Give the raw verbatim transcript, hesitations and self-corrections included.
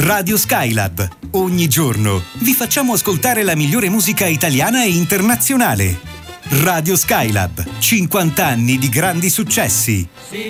Radio Skylab. Ogni giorno vi facciamo ascoltare la migliore musica italiana e internazionale. Radio Skylab. cinquanta anni di grandi successi.